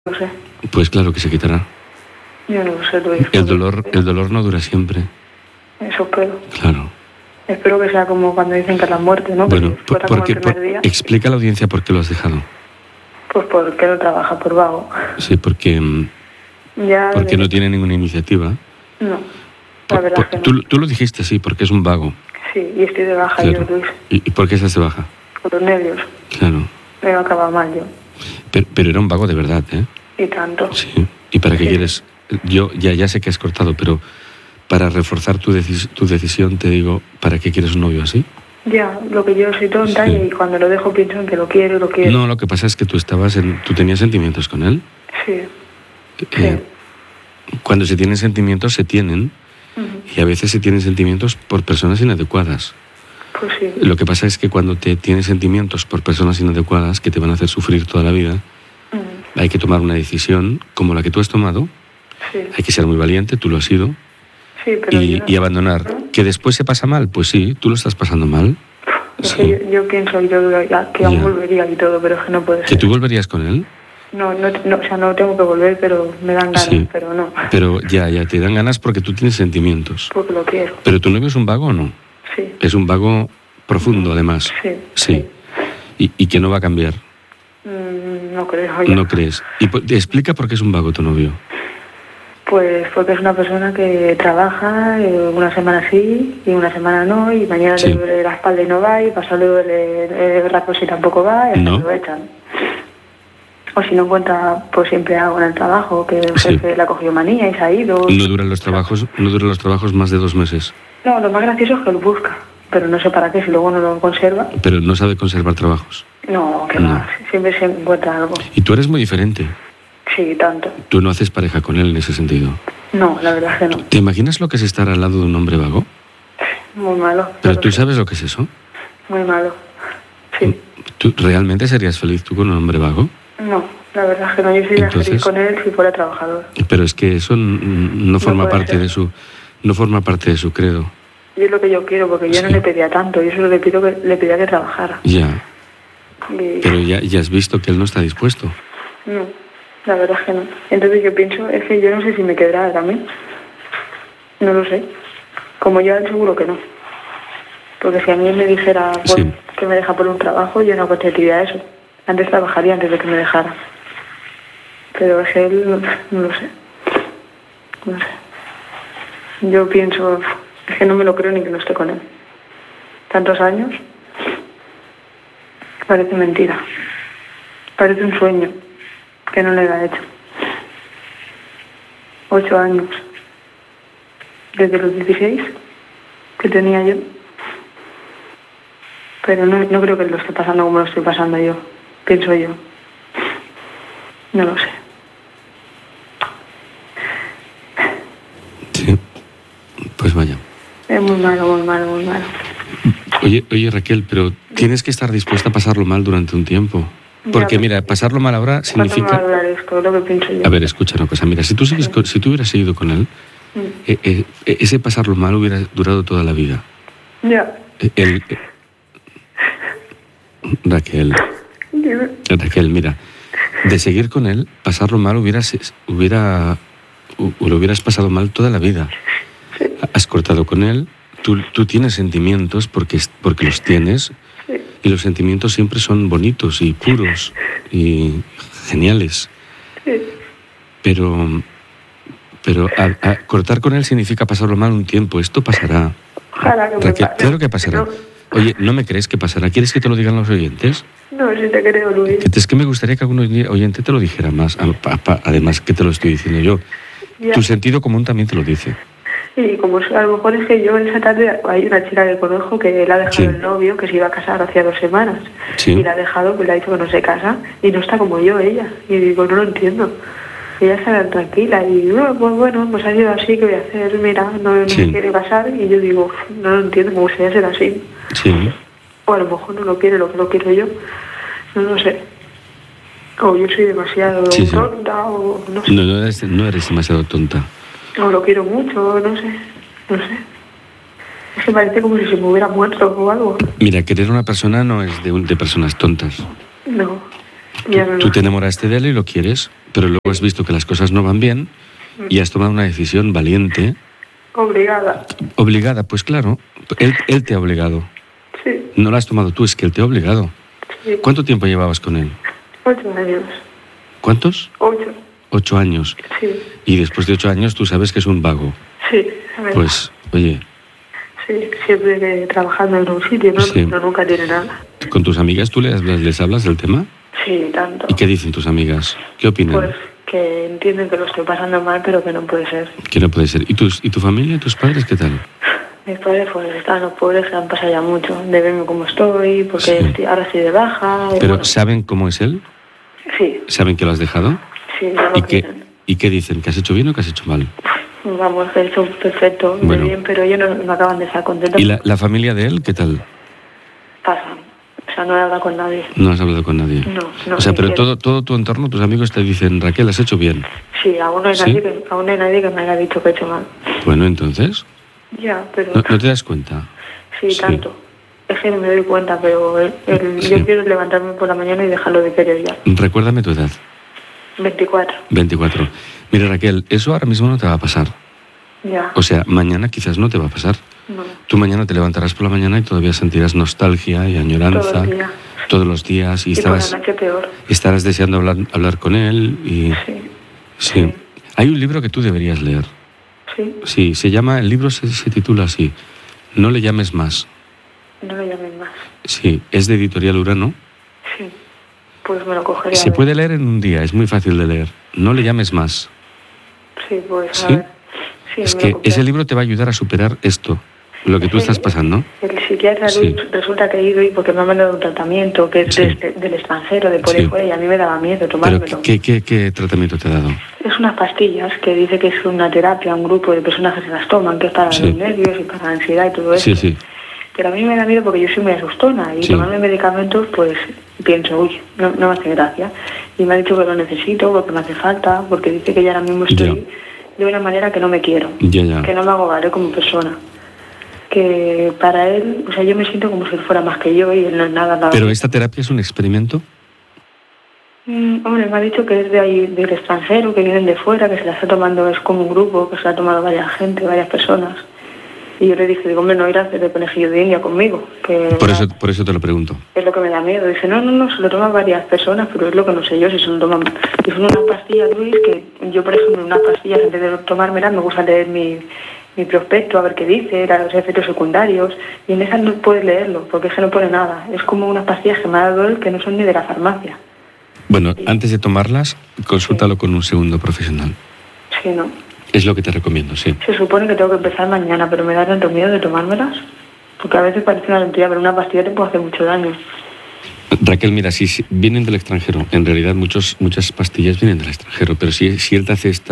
No sé. Pues claro que se quitará. Yo no lo sé, Luis. El dolor no dura siempre. Eso espero. Claro. Espero que sea como cuando dicen que es la muerte, ¿no? Bueno, que fuera como el primer día. explica a la audiencia por qué lo has dejado. Pues porque no trabaja por vago. Sí, porque no tiene ninguna iniciativa. No, la verdad que no. Tú lo dijiste, sí, porque es un vago. Sí, y estoy de baja, claro. yo, Luis. ¿Y por qué estás de baja? Por los nervios. Claro. Me va a acabar mal yo. Pero era un vago de verdad, ¿eh? Y tanto. Sí. ¿Y para qué quieres? Yo ya sé que has cortado, pero para reforzar tu decisión te digo, ¿para qué quieres un novio así? Ya, lo que yo soy tonta y cuando lo dejo pienso en que lo quiero. No, lo que pasa es que tú tenías sentimientos con él. Sí. Cuando se tienen sentimientos, se tienen. Y a veces se tienen sentimientos por personas inadecuadas. Pues sí. Lo que pasa es que cuando te tienes sentimientos por personas inadecuadas que te van a hacer sufrir toda la vida, hay que tomar una decisión como la que tú has tomado. Sí. Hay que ser muy valiente, tú lo has sido. Sí, pero y abandonar. ¿Que después se pasa mal? Pues sí, tú lo estás pasando mal. Es que yo pienso que aún volvería y todo, pero es que no puede ser. ¿Que tú volverías con él? No, o sea, no tengo que volver, pero me dan ganas, pero no. Pero ya, te dan ganas porque tú tienes sentimientos. Porque lo quiero. ¿Pero tu novio es un vago o no? Sí. Es un vago profundo, además. Sí. ¿Y que no va a cambiar? No creo. Ya. ¿No crees? ¿Y te explica por qué es un vago tu novio? Pues porque es una persona que trabaja una semana sí y una semana no, y mañana le duele la espalda y no va, y pasado le duele el brazo y tampoco va, y lo echan. O si no encuentra, pues siempre hago en el trabajo, que el jefe le ha cogido manía y se ha ido. ¿No duran los trabajos más de 2 meses? No, lo más gracioso es que lo busca, pero no sé para qué, si luego no lo conserva. ¿Pero no sabe conservar trabajos? No, que no. Siempre se encuentra algo. ¿Y tú eres muy diferente? Sí, tanto. ¿Tú no haces pareja con él en ese sentido? No, la verdad es que no. ¿Te imaginas lo que es estar al lado de un hombre vago? Muy malo. ¿Pero tú sabes lo que es eso? Muy malo, sí. ¿Tú realmente serías feliz tú con un hombre vago? No, la verdad es que no. Yo sería feliz con él si fuera trabajador. Pero es que eso no forma parte de su credo. Y es lo que yo quiero, porque yo no le pedía tanto, yo solo le pedía que trabajara. Ya. Pero ya has visto que él no está dispuesto. No, la verdad es que no. Entonces yo pienso, es que yo no sé si me quedará también. No lo sé. Como yo seguro que no. Porque si a mí me dijera que me deja por un trabajo, yo no contestaría eso. Antes trabajaría antes de que me dejara. Pero es que él, no lo sé. No sé. Yo pienso, es que no me lo creo ni que no esté con él. Tantos años. Parece mentira. Parece un sueño que no le da hecho. 8 años. Desde los 16 que tenía yo. Pero no creo que lo esté pasando como lo estoy pasando yo. Pienso yo. No lo sé. Sí. Pues vaya. Es muy malo, muy malo, muy malo. Oye, Raquel, pero tienes que estar dispuesta a pasarlo mal durante un tiempo. Porque mira, pasarlo mal ahora significa... ¿Cuánto me va a durar esto? Es lo que pienso yo. A ver, escucha una cosa. Mira, si tú hubieras seguido con él, ese pasarlo mal hubiera durado toda la vida. Ya. Raquel, mira, de seguir con él, pasarlo mal lo hubieras pasado mal toda la vida. Has cortado con él, tú tienes sentimientos porque los tienes, y los sentimientos siempre son bonitos y puros y geniales. Pero cortar con él significa pasarlo mal un tiempo. Esto pasará. Ojalá que Raquel, claro que pasará. Oye, ¿no me crees que pasará? ¿Quieres que te lo digan los oyentes? No, sí te creo, Luis. Es que me gustaría que algún oyente te lo dijera más, además que te lo estoy diciendo yo. Ya. Tu sentido común también te lo dice. Y como a lo mejor es que yo esa tarde hay una chica que conozco que le ha dejado el novio, que se iba a casar hacía 2 semanas. Y la ha dejado, pues le ha dicho que no se casa. Y no está como yo, ella. Y digo, no lo entiendo. Ella está tranquila y pues bueno, pues ha sido así, ¿qué voy a hacer? Mira, no quiere casar. Y yo digo, no lo entiendo, me gustaría ser así. Sí. O a lo mejor no lo quiere lo que lo quiero yo. No lo sé. O yo soy demasiado tonta, o no sé. No eres demasiado tonta. O lo quiero mucho, no sé. Es que parece como si se me hubiera muerto o algo. Mira, querer a una persona no es de personas tontas. No. Tú te enamoraste de él y lo quieres, pero luego has visto que las cosas no van bien y has tomado una decisión valiente. Obligada. Obligada, pues claro, él te ha obligado. Sí. No la has tomado tú, es que él te ha obligado. Sí. ¿Cuánto tiempo llevabas con él? 8 años. ¿Cuántos? 8. 8 años. Sí. Y después de 8 años tú sabes que es un vago. Sí, a ver. Pues, oye, Sí, siempre trabajando en un sitio, ¿no? Sí. Pero nunca tiene nada. ¿con tus amigas tú les hablas del tema? Sí, tanto. ¿Y qué dicen tus amigas? ¿Qué opinan? Pues que entienden que lo estoy pasando mal, pero que no puede ser. Que no puede ser. ¿Y tu familia, tus padres, qué tal? Mis padres, pues, están los pobres, que han pasado ya mucho de verme como estoy, porque Sí. ahora estoy de baja. Y ¿Pero bueno, saben cómo es él? sí, ¿Saben que lo has dejado? sí, no lo ¿Y qué, quieren. ¿Y qué dicen? ¿Que has hecho bien o que has hecho mal? Vamos, que he hecho perfecto, muy Bueno. bien, pero ellos no acaban de estar contentos. ¿Y la familia de él, qué tal? Pasan. O sea, no he hablado con nadie. No has hablado con nadie. No. O sea, pero ni todo tu entorno, tus amigos te dicen, Raquel, has hecho bien. Sí, aún no hay ¿Sí? nadie que me haya dicho que he hecho mal. Bueno, entonces, Ya, pero... ¿no te das cuenta? Sí, Sí. tanto. Es que no me doy cuenta, pero Sí. yo quiero levantarme por la mañana y dejarlo de querer ya. Recuérdame tu edad. 24. 24. Mira, Raquel, eso ahora mismo no te va a pasar. Ya. O sea, mañana quizás no te va a pasar. No. Tú mañana te levantarás por la mañana y todavía sentirás nostalgia y añoranza Todo el día. todos los días y Y por la noche peor. estarás deseando hablar con él y Sí. sí. Hay un libro que tú deberías leer. Sí. Sí, el libro se titula así, No le llames más. No lo llamen más. Sí, es de Editorial Urano. Sí. Pues me lo cogería. Se a ver. puede leer en un día, es muy fácil de leer. No le llames más. Sí, pues ¿Sí? a ver. Sí, Es me que lo cogeré. ese libro te va a ayudar a superar esto, lo que tú estás pasando. El psiquiatra Sí. resulta que he ido y porque me han mandado un tratamiento que es Sí. del extranjero, de por Sí. ahí fuera, y a mí me daba miedo Pero tomármelo. ¿qué tratamiento te ha dado? Es unas pastillas que dice que es una terapia, un grupo de personas que se las toman, que es para Sí. los nervios y para la ansiedad y todo eso. Sí, sí. Pero a mí me da miedo porque yo soy muy asustona y Sí. tomarme medicamentos, pues pienso, uy, no me hace gracia. Y me ha dicho que lo necesito porque me hace falta, porque dice que ya ahora mismo estoy Ya. de una manera que no me quiero, Ya. que no me hago valer como persona. Que para él, o sea, yo me siento como si él fuera más que yo y él no es nada. ¿Pero esta terapia es un experimento? Hombre, me ha dicho que es de ahí, del extranjero, que vienen de fuera, que se la está tomando, es como un grupo, que se la ha tomado varias gente, varias personas. Y yo le dije, digo, hombre, no ir a hacer el conejillo de India conmigo, que Por eso te lo pregunto. es lo que me da miedo. Dice, no, se lo toman varias personas, pero es lo que no sé yo, si se lo toman. Y son unas pastillas, Luis, que yo, por ejemplo, unas pastillas, antes de tomármelas, me gusta leer mi prospecto, a ver qué dice, los efectos secundarios, y en esas no puedes leerlo, porque es que no pone nada. Es como unas pastillas que me ha dado él que no son ni de la farmacia. Bueno, antes de tomarlas, consúltalo con un segundo profesional. Sí, ¿no? Es lo que te recomiendo, sí. Se supone que tengo que empezar mañana, pero me da tanto miedo de tomármelas, porque a veces parece una tontería, pero una pastilla te puede hacer mucho daño. Raquel, mira, si vienen del extranjero, en realidad muchas pastillas vienen del extranjero, pero si él te hace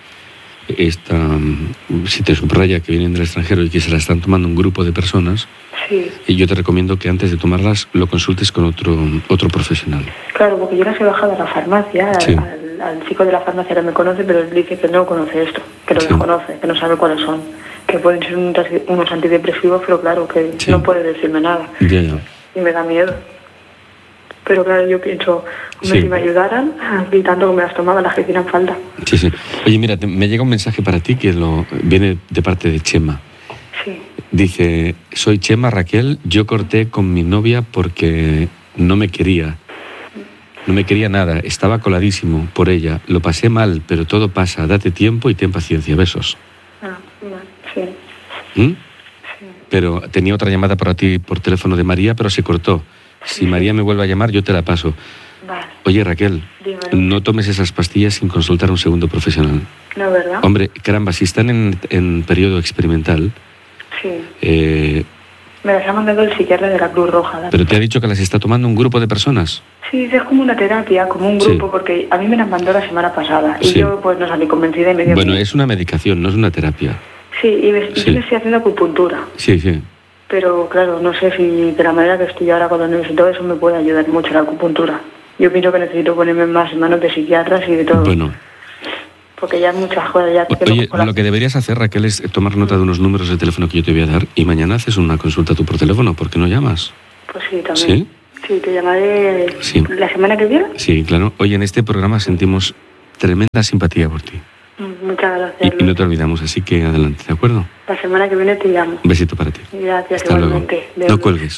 si te subraya que vienen del extranjero y que se la están tomando un grupo de personas, Sí, y yo te recomiendo que antes de tomarlas lo consultes con otro profesional. claro, porque yo las he bajado a la farmacia, Sí. al chico de la farmacia que me conoce, pero él dice que no conoce esto, que lo Sí. desconoce, que no sabe cuáles son, que pueden ser unos antidepresivos, pero claro, que Sí. no puede decirme nada. Ya. Y me da miedo. Pero claro, yo pienso, hombre, Sí. si me ayudaran, y tanto que me las tomaba, las que hicieran falta. Sí. Oye, mira, me llega un mensaje para ti que viene de parte de Chema. Sí, Dice, soy Chema, Raquel, yo corté con mi novia porque no me quería. No me quería nada, estaba coladísimo por ella. Lo pasé mal, pero todo pasa. Date tiempo y ten paciencia. Besos. sí, ¿Mm? sí. Pero tenía otra llamada para ti por teléfono de María, pero se cortó. Si María me vuelve a llamar, yo te la paso. Vale, Oye, Raquel, dímelo. no tomes esas pastillas sin consultar a un segundo profesional. No, ¿verdad? Hombre, caramba, si están en periodo experimental, Sí. Me las ha mandado el psiquiatra de la Cruz Roja. pero te ha dicho que las está tomando un grupo de personas. Sí, es como una terapia, como un Sí. grupo, porque a mí me las mandó la semana pasada y Sí. yo pues no salí convencida y me dio Bueno, miedo. es una medicación, no es una terapia. Sí, y Sí. yo me estoy haciendo acupuntura, Sí. pero claro, no sé si de la manera que estoy ahora con los niños y todo eso me puede ayudar mucho la acupuntura. Yo pienso que necesito ponerme más en manos de psiquiatras y de todo, Bueno, porque ya muchas cosas ya... que oye, no- lo que deberías hacer, Raquel, es tomar nota de unos números de teléfono que yo te voy a dar y mañana haces una consulta tú por teléfono. ¿Por qué no llamas? Pues sí, también. ¿Sí? Sí, te llamaré Sí. la semana que viene. Sí, claro. Oye, en este programa sentimos tremenda simpatía por ti. Muchas gracias. Y no te olvidamos, así que adelante, ¿de acuerdo? La semana que viene te llamo. Un besito para ti. Gracias, hasta igualmente. Luego. No cuelgues.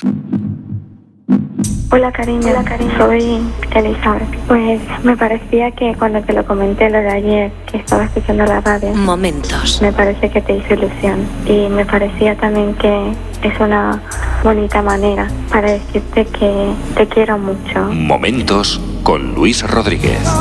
Hola cariño, soy Elizabeth. Pues me parecía que cuando te lo comenté lo de ayer, que estaba escuchando la radio, Momentos. me parece que te hizo ilusión. Y me parecía también que es una bonita manera para decirte que te quiero mucho. Momentos con Luis Rodríguez.